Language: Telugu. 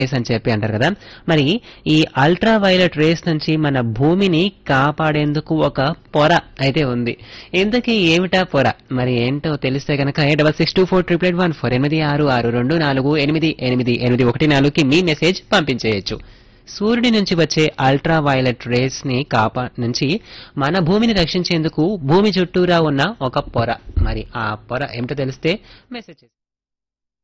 రేస్ అని చెప్పి అంటారు కదా. మరి ఈ అల్ట్రా వైలెట్ రేస్ నుంచి మన భూమిని కాపాడేందుకు ఒక పొర అయితే ఉంది. ఇంతకీ ఏమిటా పొర? మరి ఏంటో తెలిస్తే గనక 86624881 8662248814కి మీ మెసేజ్ పంపించేయచ్చు. సూర్యుడి నుంచి వచ్చే అల్ట్రా వైలెట్ రేస్ ని నుంచి మన భూమిని రక్షించేందుకు భూమి చుట్టూరా ఉన్న ఒక పొర. మరి ఆ పొర ఏమిటో తెలిస్తే మెసేజ్